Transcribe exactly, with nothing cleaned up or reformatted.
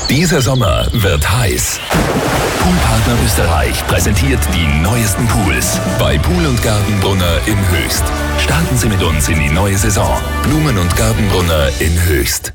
Dieser Sommer wird heiß. Poolpartner Österreich präsentiert die neuesten Pools bei Pool und Gartenbrunner in Höchst. Starten Sie mit uns in die neue Saison. Blumen und Gartenbrunner in Höchst.